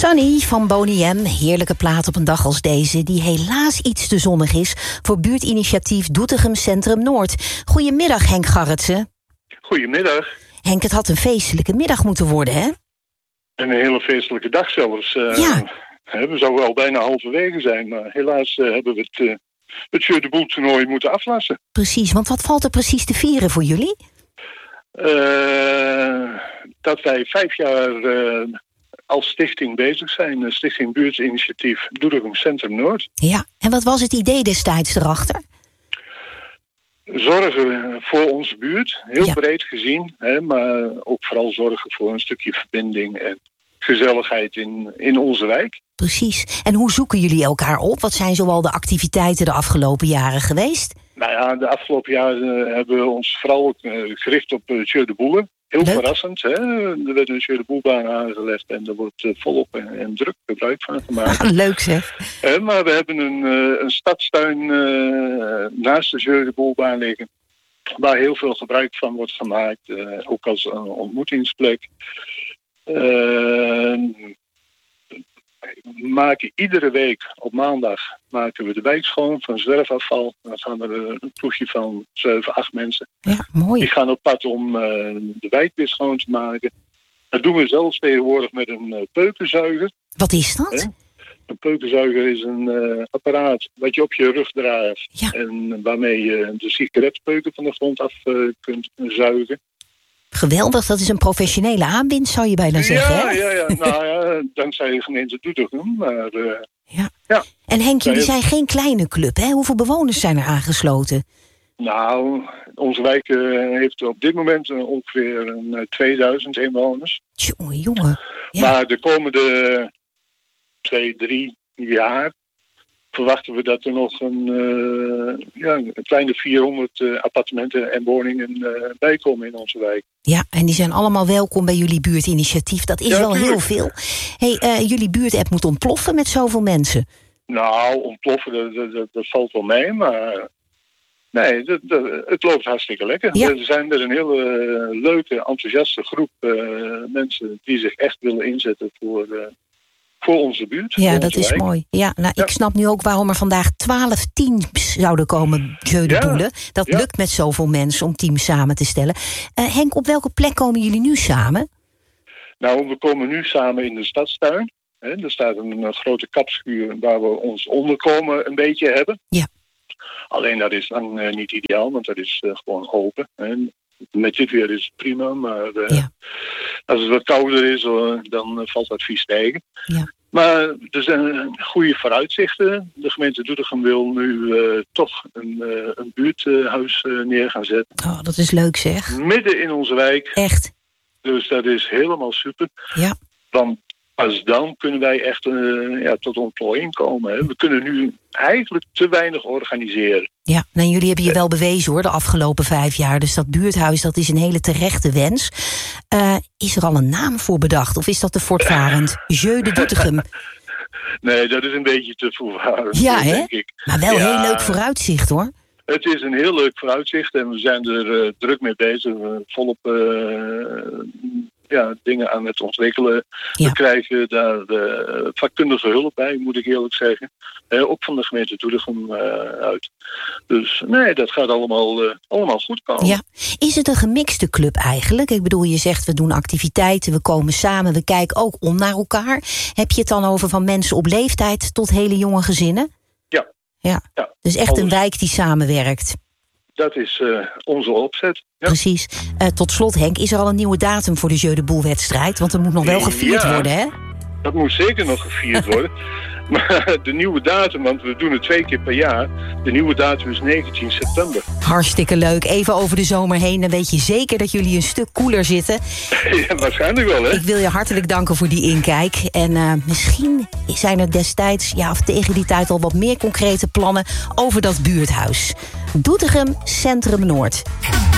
Sunny van Boney M. Heerlijke plaat op een dag als deze, die helaas iets te zonnig is voor buurtinitiatief Doetinchem Centrum Noord. Goedemiddag, Henk Garretsen. Goedemiddag. Henk, het had een feestelijke middag moeten worden, hè? Een hele feestelijke dag zelfs. We zouden al bijna halverwege zijn, maar helaas hebben we het Jeu de Boel toernooi moeten aflassen. Precies, want wat valt er precies te vieren voor jullie? Dat wij 5 jaar als stichting bezig zijn. Stichting Buurtinitiatief Doetinchem Centrum Noord. Ja, en wat was het idee destijds erachter? Zorgen voor onze buurt, heel breed gezien. Maar ook vooral zorgen voor een stukje verbinding en gezelligheid in onze wijk. Precies. En hoe zoeken jullie elkaar op? Wat zijn zoal de activiteiten de afgelopen jaren geweest? Nou ja, de afgelopen jaren hebben we ons vooral gericht op Jeu de Boel. Heel leuk. Verrassend, hè? Er werd een Jeu de Boelbaan aangelegd en er wordt volop en druk gebruik van gemaakt. Leuk zeg. Maar we hebben een stadstuin naast de Jeu de Boelbaan liggen, waar heel veel gebruik van wordt gemaakt, ook als een ontmoetingsplek. We maken iedere week op maandag de wijk schoon van zwerfafval. Dan gaan er een ploegje van 7, 8 mensen. Ja, mooi. Die gaan op pad om de wijk weer schoon te maken. Dat doen we zelfs tegenwoordig met een peukenzuiger. Wat is dat? Een peukenzuiger is een apparaat wat je op je rug draagt. Ja. En waarmee je de sigaretpeuken van de grond af kunt zuigen. Geweldig, dat is een professionele aanwinst, zou je bijna zeggen. Ja. Nou ja, dankzij de gemeente Doetinchem. Maar, ja. En Henk, jullie zijn geen kleine club, hè? Hoeveel bewoners zijn er aangesloten? Nou, onze wijk heeft op dit moment ongeveer 2000 inwoners. Jongen. Ja. Maar de komende 2-3 jaar verwachten we dat er nog een kleine 400 appartementen en woningen bij komen in onze wijk. Ja, en die zijn allemaal welkom bij jullie buurtinitiatief. Dat is wel heel veel. Jullie buurtapp moet ontploffen met zoveel mensen. Nou, ontploffen, dat valt wel mee, maar nee, het loopt hartstikke lekker. Ja. Er zijn er een hele leuke, enthousiaste groep mensen die zich echt willen inzetten voor onze buurt. Ja, dat is mooi. Ja, ik snap nu ook waarom er vandaag 12 teams zouden komen, Jeu de Boelen. Dat lukt met zoveel mensen om teams samen te stellen. Henk, op welke plek komen jullie nu samen? Nou, we komen nu samen in de stadstuin. Er staat een grote kapschuur waar we ons onderkomen een beetje hebben. Ja. Alleen dat is dan niet ideaal, want dat is gewoon open. Met dit weer is het prima, maar als het wat kouder is, dan valt dat vies tegen. Ja. Maar er zijn goede vooruitzichten. De gemeente Doetinchem wil nu toch een buurthuis neer gaan zetten. Oh, dat is leuk zeg. Midden in onze wijk. Echt? Dus dat is helemaal super. Ja. Want pas dan kunnen wij echt tot ontplooiing komen. Hè. We kunnen nu eigenlijk te weinig organiseren. Ja, nou, jullie hebben je wel bewezen hoor, de afgelopen 5 jaar. Dus dat buurthuis, dat is een hele terechte wens. Is er al een naam voor bedacht? Of is dat te voortvarend? Jeu de Doetinchem. Nee, dat is een beetje te voortvarend. Ja, hè? Denk ik. Maar wel heel leuk vooruitzicht hoor. Het is een heel leuk vooruitzicht en we zijn er druk mee bezig. Volop dingen aan het ontwikkelen. Ja. We krijgen daar vakkundige hulp bij, moet ik eerlijk zeggen. Ook van de gemeente Doetinchem uit. Dus nee, dat gaat allemaal goed komen. Ja. Is het een gemixte club eigenlijk? Ik bedoel, je zegt we doen activiteiten, we komen samen, we kijken ook om naar elkaar. Heb je het dan over van mensen op leeftijd tot hele jonge gezinnen? Ja. Dus echt een wijk die samenwerkt. Dat is onze opzet. Ja. Precies. Tot slot, Henk, is er al een nieuwe datum voor de Jeu de Boel-wedstrijd? Want er moet nog wel gevierd worden, hè? Dat moet zeker nog gevierd worden. Maar de nieuwe datum, want we doen het 2 keer per jaar. De nieuwe datum is 19 september. Hartstikke leuk. Even over de zomer heen. Dan weet je zeker dat jullie een stuk koeler zitten. Ja, waarschijnlijk wel, hè? Ik wil je hartelijk danken voor die inkijk. En misschien zijn er destijds, of tegen die tijd al wat meer concrete plannen over dat buurthuis. Doetinchem Centrum Noord.